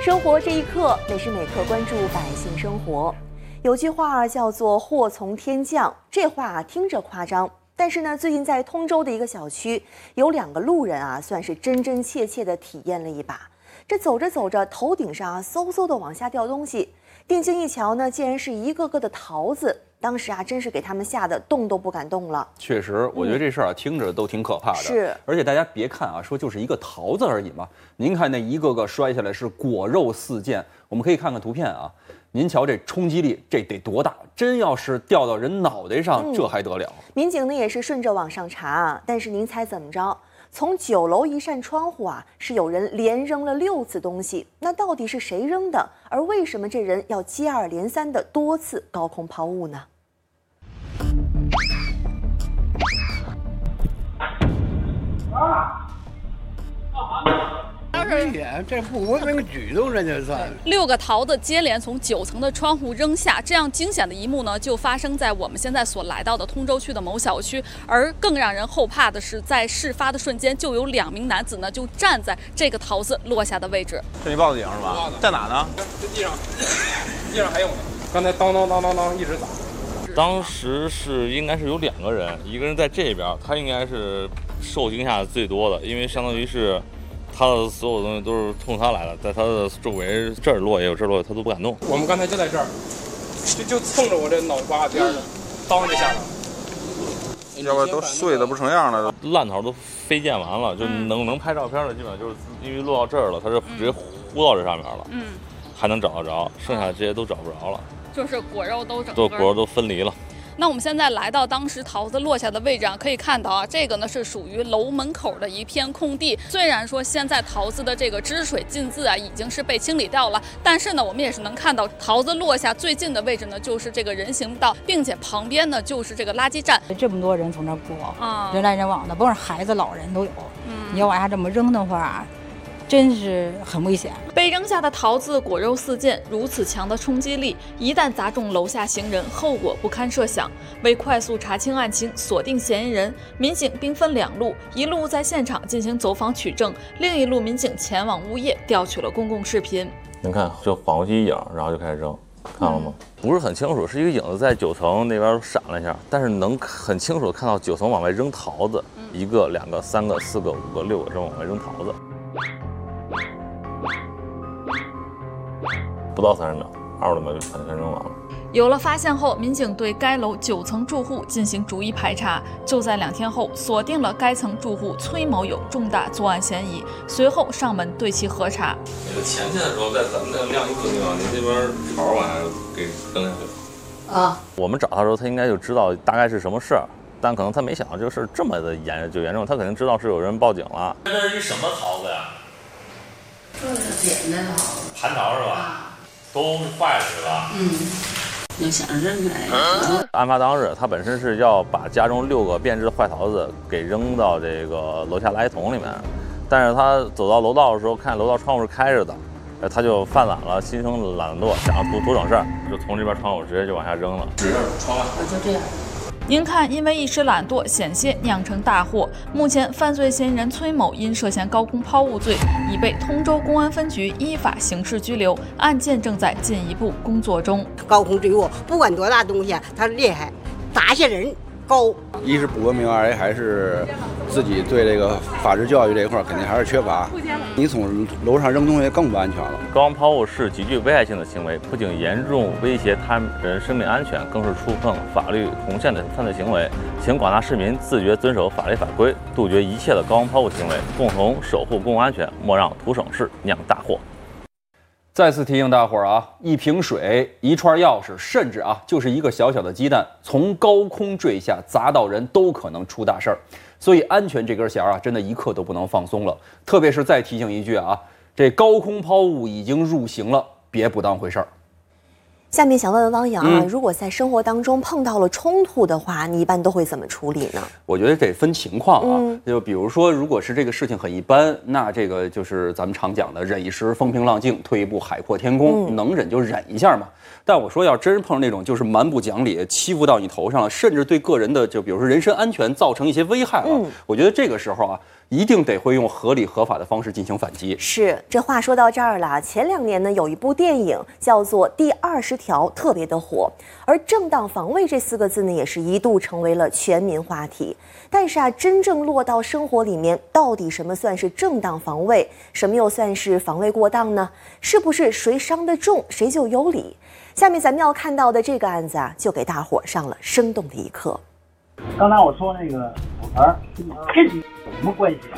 生活这一刻，每时每刻关注百姓生活。有句话叫做“祸从天降”，这话听着夸张，但是呢，最近在通州的一个小区，有2个路人算是真真切切的体验了一把。这走着走着，头顶上嗖嗖的往下掉东西，定睛一瞧呢，竟然是一个个的桃子。当时真是给他们吓得动都不敢动了。 确实，我觉得这事儿听着都挺可怕的。 是， 而且大家别看说就是一个桃子而已嘛，您看那一个个摔下来是果肉四溅，我们可以看看图片您瞧这冲击力，这得多大？真要是掉到人脑袋上，这还得了？ 民警呢也是顺着往上查但是您猜怎么着？从9楼一扇窗户是有人连扔了6次东西，那到底是谁扔的？而为什么这人要接二连三的多次高空抛物呢？ 这不文明举动，这就算。 6个桃子接连从9层的窗户扔下，这样惊险的一幕呢，就发生在我们现在所来到的通州区的某小区。而更让人后怕的是，在事发的瞬间，就有2名男子呢，就站在这个桃子落下的位置。 是你报的警是吧？在哪呢？ 在地上，地上还有呢。刚才当当当当当一直打。 当时应该是有2个人，一个人在这边，他应该是受惊吓最多的，因为相当于是。他的所有东西都是冲他来的，在他的周围这儿落也有这儿落，他都不敢动。 我们刚才就在这儿，就蹭着我这脑瓜边上，当就下来了。 要不然都碎的不成样了， 烂桃都飞溅完了，就能拍照片的，基本上就是因为落到这儿了，他是直接糊到这上面了，还能找得着，剩下这些都找不着了， 就是果肉都果肉都分离了。 那我们现在来到当时桃子落下的位置可以看到这个呢是属于楼门口的一片空地。虽然说现在桃子的这个汁水浸渍已经是被清理掉了，但是呢，我们也是能看到桃子落下最近的位置呢就是这个人行道，并且旁边呢就是这个垃圾站。 这么多人从这过人来人往的，甭是孩子老人都有。你要往下这么扔的话。真是很危险。 被扔下的桃子果肉四溅，如此强的冲击力，一旦砸中楼下行人，后果不堪设想。为快速查清案情，锁定嫌疑人，民警兵分2路，一路在现场进行走访取证，另一路民警前往物业调取了公共视频。 您看，就晃过去一影，然后就开始扔，看了吗？不是很清楚，是一个影子在9层那边闪了一下，但是能很清楚看到9层往外扔桃子，1个、2个、3个、4个、5个、6个，这往外扔桃子。不到30秒，20多秒就全扔完了。 有了发现后，民警对该楼9层住户进行逐一排查，就在2天后锁定了该层住户崔某有重大作案嫌疑，随后上门对其核查。 那个前天的时候，在咱们那个晾衣服的地方，您这边朝往下给扔下去。我们找他的时候，他应该就知道大概是什么事儿，但可能他没想到这个事儿这么的严重，他肯定知道是有人报警了。这是一什么桃子呀？ 这是捡的桃子， 蟠桃是吧？都是坏了是吧？ 要想扔开。 案发当日，他本身是要把家中6个变质的坏桃子给扔到这个楼下垃圾桶里面，但是他走到楼道的时候，看楼道窗户是开着的，他就犯懒了，心生懒惰，想要图省事儿，就从这边窗户直接就往下扔了。 指着窗外，就这样。 您看，因为一时懒惰，险些酿成大祸。目前，犯罪嫌疑人崔某因涉嫌高空抛物罪，已被通州公安分局依法刑事拘留，案件正在进一步工作中。 高空坠物，不管多大东西，他厉害，打下人高。 一是不文明，二还是自己对这个法治教育这一块肯定还是缺乏。你从楼上扔东西更不安全了。 高空抛物是极具危害性的行为，不仅严重威胁他人生命安全，更是触碰法律红线的犯罪行为。请广大市民自觉遵守法律法规，杜绝一切的高空抛物行为，共同守护公共安全，莫让图省事酿大祸。 再次提醒大伙儿一瓶水、1串钥匙，甚至就是一个小小的鸡蛋，从高空坠下砸到人都可能出大事儿。所以安全这根弦真的一刻都不能放松了。特别是再提醒一句这高空抛物已经入刑了，别不当回事儿。 下面想问问汪洋如果在生活当中碰到了冲突的话，你一般都会怎么处理呢？ 我觉得得分情况就比如说，如果是这个事情很一般，那这个就是咱们常讲的忍一时风平浪静，退一步海阔天空，能忍就忍一下嘛。但我说要真碰上那种就是蛮不讲理，欺负到你头上了，甚至对个人的就比如说人身安全造成一些危害了，我觉得这个时候一定得会用合理合法的方式进行反击。 是，这话说到这儿了，前2年呢有一部电影叫做《第20条》，特别的火，而正当防卫这4个字呢，也是一度成为了全民话题。但是啊，真正落到生活里面，到底什么算是正当防卫，什么又算是防卫过当呢？是不是谁伤得重，谁就有理？下面咱们要看到的这个案子啊，就给大伙上了生动的一课。 刚才我说那个手牌跟你有什么关系？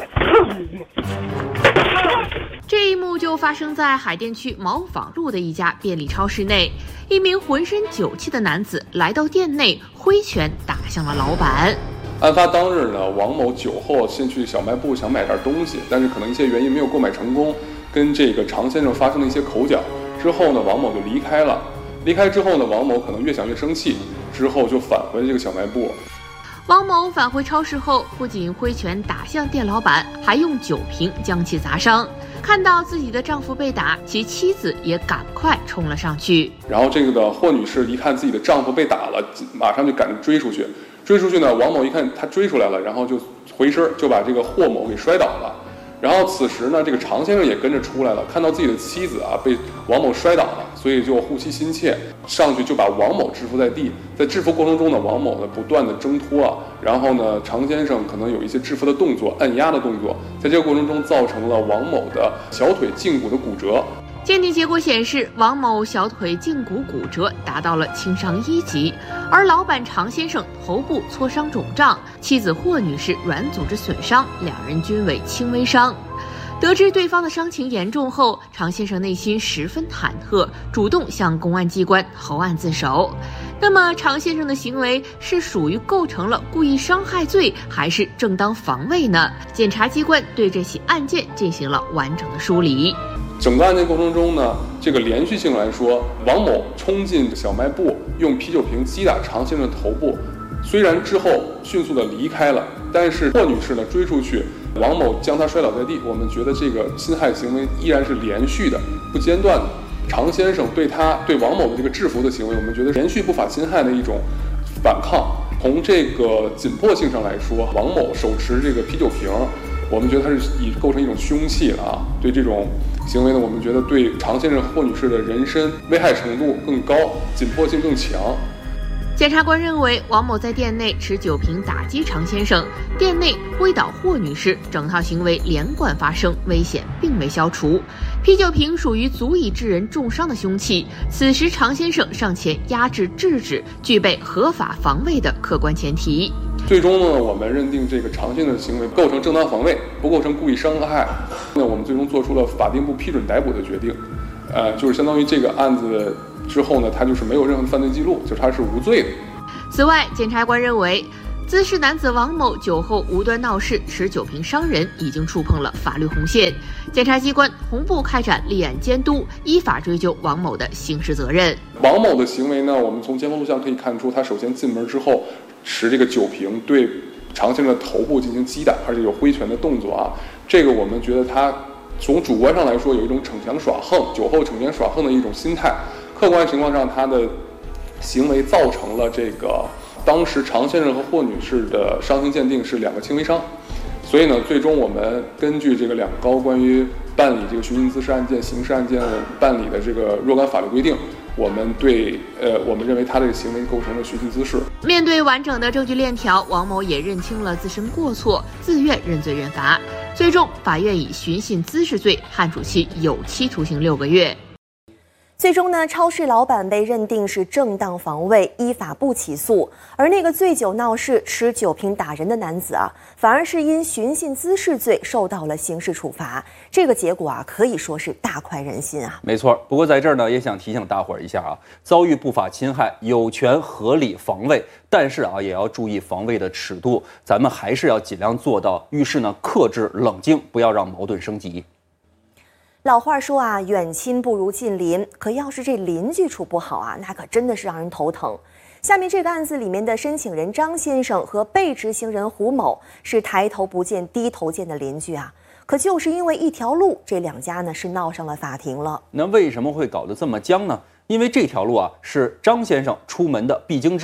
这一幕就发生在海淀区毛坊路的一家便利超市内，一名浑身酒气的男子来到店内，挥拳打向了老板。 案发当日呢，王某酒后先去小卖部想买点东西，但是可能一些原因没有购买成功，跟这个常先生发生了一些口角。之后呢，王某就离开了。离开之后呢，王某可能越想越生气，之后就返回这个小卖部。 王某返回超市后，不仅挥拳打向店老板，还用酒瓶将其砸伤。看到自己的丈夫被打，其妻子也赶快冲了上去。 然后这个的霍女士一看自己的丈夫被打了，马上就赶着追出去。追出去呢，王某一看他追出来了，然后就回身就把这个霍某给摔倒了。然后此时呢，这个常先生也跟着出来了，看到自己的妻子啊被王某摔倒了，所以就护妻心切，上去就把王某制服在地。在制服过程中呢，王某呢不断的挣脱啊，然后呢，常先生可能有一些制服的动作、按压的动作，在这个过程中造成了王某的小腿胫骨的骨折。 鉴定结果显示，王某小腿胫骨骨折达到了轻伤1级，而老板常先生头部挫伤肿胀，妻子霍女士软组织损伤，2人均为轻微伤。得知对方的伤情严重后，常先生内心十分忐忑，主动向公安机关投案自首。那么，常先生的行为是属于构成了故意伤害罪，还是正当防卫呢？检察机关对这起案件进行了完整的梳理。 整个案件过程中呢，这个连续性来说，王某冲进小卖部，用啤酒瓶击打常先生的头部，虽然之后迅速的离开了，但是霍女士呢追出去，王某将她摔倒在地。我们觉得这个侵害行为依然是连续的、不间断的。常先生对王某的这个制服的行为，我们觉得连续不法侵害的一种反抗。从这个紧迫性上来说，王某手持这个啤酒瓶，我们觉得他是已构成一种凶器了啊。对这种行为呢，我们觉得对常先生、霍女士的人身危害程度更高，紧迫性更强。 检察官认为，王某在店内持酒瓶打击常先生，店内挥倒霍女士，整套行为连贯发生，危险并未消除。啤酒瓶属于足以致人重伤的凶器，此时常先生上前压制制止，具备合法防卫的客观前提。 最终呢，我们认定这个常先生的行为构成正当防卫，不构成故意伤害。那我们最终做出了法定部批准逮捕的决定，就是相当于这个案子之后呢，他就是没有任何犯罪记录，就他是无罪的。 此外，检察官认为，滋事男子王某酒后无端闹事，持酒瓶伤人，已经触碰了法律红线。检察机关同步开展立案监督，依法追究王某的刑事责任。 王某的行为呢，我们从监控录像可以看出，他首先进门之后持这个酒瓶对常先生的头部进行击打，而且有挥拳的动作啊。这个我们觉得他从主观上来说有一种逞强耍横、酒后逞强耍横的一种心态。客观情况上，他的行为造成了这个当时常先生和霍女士的伤情鉴定是2个轻微伤，所以呢，最终我们根据这个两高关于办理这个寻衅滋事案件、刑事案件办理的这个若干法律规定，我们认为他这个行为构成了寻衅滋事。 面对完整的证据链条，王某也认清了自身过错，自愿认罪认罚。最终，法院以寻衅滋事罪判处其有期徒刑6个月。 最终呢，超市老板被认定是正当防卫，依法不起诉。而那个醉酒闹事、持酒瓶打人的男子啊，反而是因寻衅滋事罪受到了刑事处罚。这个结果啊，可以说是大快人心啊。 没错，不过在这儿呢，也想提醒大伙儿一下啊，遭遇不法侵害，有权合理防卫，但是啊，也要注意防卫的尺度。咱们还是要尽量做到遇事呢克制冷静，不要让矛盾升级。 老话说啊，远亲不如近邻。可要是这邻居处不好啊，那可真的是让人头疼。下面这个案子里面的申请人张先生和被执行人胡某是抬头不见低头见的邻居啊。可就是因为一条路，这2家呢是闹上了法庭了。 那为什么会搞得这么僵呢？因为这条路啊是张先生出门的必经之路，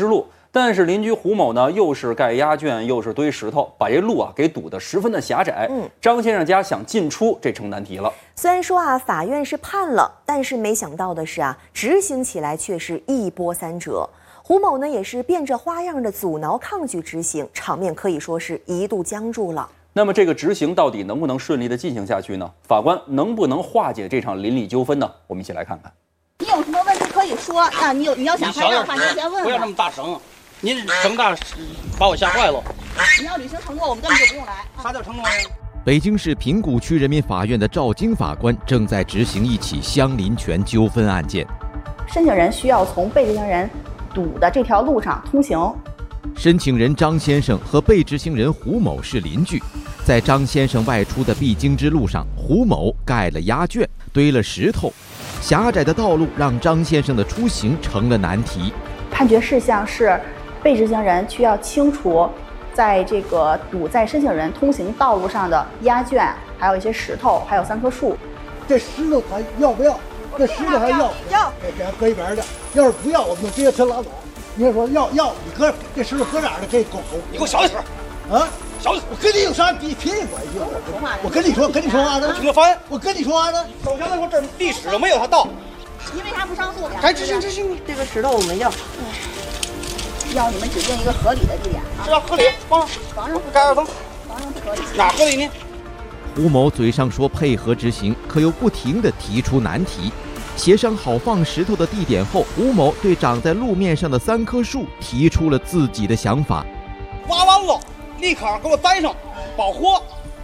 但是邻居胡某呢，又是盖鸭圈，又是堆石头，把这路啊给堵得十分的狭窄。张先生家想进出，这成难题了。 虽然说啊，法院是判了，但是没想到的是啊，执行起来却是一波三折。胡某呢，也是变着花样的阻挠抗拒执行，场面可以说是一度僵住了。 那么这个执行到底能不能顺利的进行下去呢？法官能不能化解这场邻里纠纷呢？我们一起来看看。 你有什么问题可以说啊，你要想拍照的话，你先问。 不要这么大声，您声大把我吓坏了。 你要履行承诺，我们根本就不用来。 啥叫承诺呀？ 北京市平谷区人民法院的赵京法官正在执行一起相邻权纠纷案件。 申请人需要从被执行人堵的这条路上通行。 申请人张先生和被执行人胡某是邻居，在张先生外出的必经之路上，胡某盖了鸭圈，堆了石头，狭窄的道路让张先生的出行成了难题。 判决事项是，被执行人需要清除在这个堵在申请人通行道路上的鸭圈，还有一些石头，还有3棵树。 这石头他要不要？这石头还要，给搁一边的。要是不要，我们就直接全拉走。你要说要，你搁这石头搁哪儿的可以狗。 你给我小一点， 啊，小一点！我跟你有啥撇的关系？我跟你说话呢？ 听着烦！ 我跟你说话呢？ 首先来说，这历史都没有他到。 你为啥不上诉？ 该执行。 这个石头我们要你们指定一个合理的地点啊。 是啊，合理。房上盖2层。 房上不合理。 哪合理呢？ 胡某嘴上说配合执行，可又不停地提出难题。协商好放石头的地点后，胡某对长在路面上的3棵树提出了自己的想法。 挖完了，立刻给我栽上，保活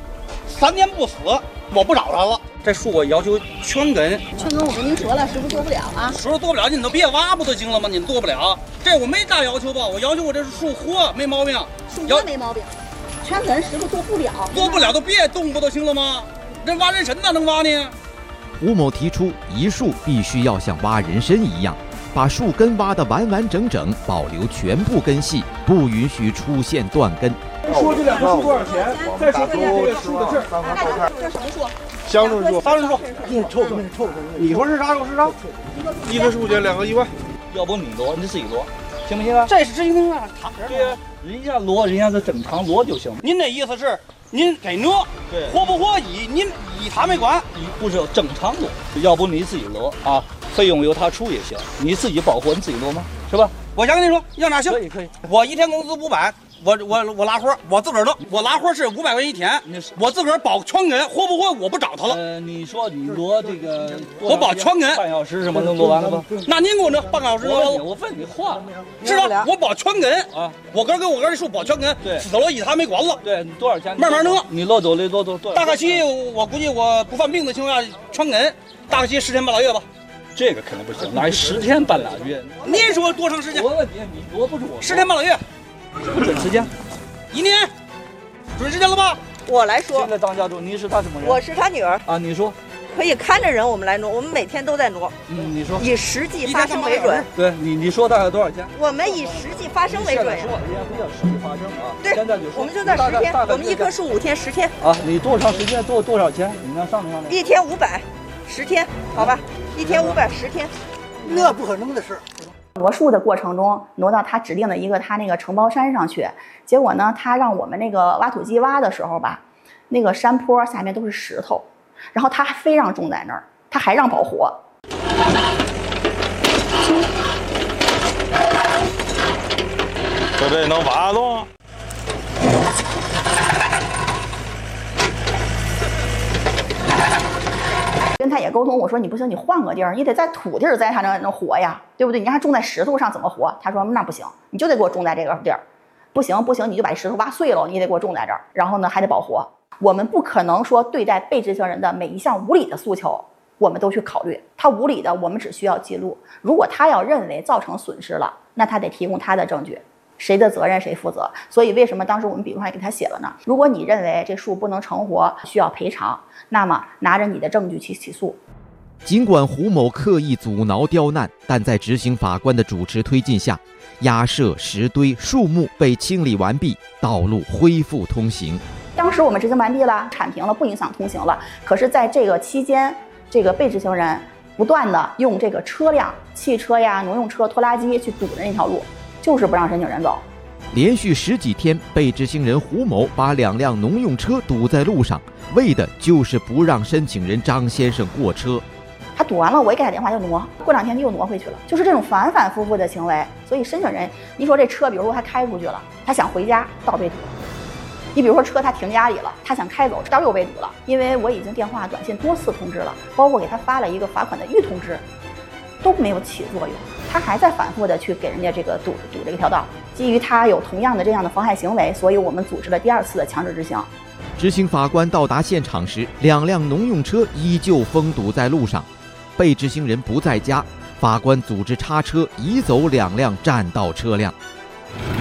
，3年不死，我不找他了。这树我要求全根。 全根我跟您说了，师傅做不了啊。 师傅做不了，你都别挖不就行了吗？你做不了，这我没大要求吧？我要求我这树活没毛病。 树活没毛病，全根师傅做不了。 做不了都别动不就行了吗？人挖人参哪能挖呢？ 胡某提出，移树必须要像挖人参一样，把树根挖得完完整整，保留全部根系，不允许出现断根。 说这2棵树多少钱？再说这个树的事儿。 这什么树？ 香椿树、桑葚树。 臭。 你说是啥就是啥。 一棵树就2个1万。 要不你挪，你自己挪，行不行啊？这是执行啊，对呀，人家挪，人家是正常挪就行。您的意思是？您给挪，对，活不活您以他没管，你不是正常挪，要不你自己挪啊，费用由他出也行，你自己保活你自己挪吗？是吧？我想跟你说，要哪行？可以，我一天工资500，我拉活，我自个儿挪，我拉活是500块钱一天，我自个儿保全根，活不活我不找他了。你说你挪这个，我保全根半小时什么能挪完了吗？那您给我挪半个小时，我问你话，是吧？我保全根啊，我哥跟我哥这树保全根，对，死了以他没管了。对，多少钱？慢慢挪，你挪走的多。大概期我估计我不犯病的情况下，全根大概期10天半拉月吧。这个肯定不行，那10天半拉月。你说多长时间？我问你，你挪不住我。10天半拉月，不准时间？1年，准时间了吧？ 我来说。 现在当家主，你是他什么人？ 我是他女儿。 啊，你说。 可以看着人，我们来挪，我们每天都在挪。 你说。 以实际发生为准。 对你说大概多少钱？ 我们以实际发生为准。 说人家不叫实际发生啊。 对， 现在就说。 我们就在10天，我们1棵树5天10天。 啊，你多长时间多少钱？你那上面。 1天500，10天，好吧？1天500，10天。 那不可能的事。 挪树的过程中，挪到他指定的他那个承包山上去，结果呢，他让我们那个挖土机挖的时候吧，那个山坡下面都是石头，然后他还非让种在那儿，他还让保活。 这能挖动？ 跟他也沟通，我说你不行，你换个地儿，你得在土地儿栽，它能活呀，对不对？你让它种在石头上怎么活？他说那不行，你就得给我种在这个地儿。不行，你就把石头挖碎了，你得给我种在这儿。然后呢，还得保活。我们不可能说对待被执行人的每一项无理的诉求，我们都去考虑。他无理的，我们只需要记录。如果他要认为造成损失了，那他得提供他的证据。谁的责任谁负责？所以为什么当时我们笔录上也给他写了呢？如果你认为这树不能成活，需要赔偿，那么拿着你的证据去起诉。 尽管胡某刻意阻挠刁难，但在执行法官的主持推进下，鸭舍、石堆、树木被清理完毕，道路恢复通行。 当时我们执行完毕了，铲平了，不影响通行了。可是在这个期间，这个被执行人不断的用这个车辆、汽车呀、农用车、拖拉机去堵着那条路。 就是不让申请人走。 连续10几天，被执行人胡某把2辆农用车堵在路上，为的就是不让申请人张先生过车。 他堵完了，我一给他电话就挪，过2天他又挪回去了，就是这种反反复复的行为。所以申请人，你说这车，比如说他开出去了，他想回家，道被堵了。你比如说车他停家里了，他想开走，道又被堵了。因为我已经电话、短信多次通知了，包括给他发了一个罚款的预通知，都没有起作用。他还在反复的去给人家这个堵这个条道。基于他有同样的这样的妨害行为，所以我们组织了第2次的强制执行。 执行法官到达现场时，2辆农用车依旧封堵在路上，被执行人不在家，法官组织叉车移走2辆占道车辆。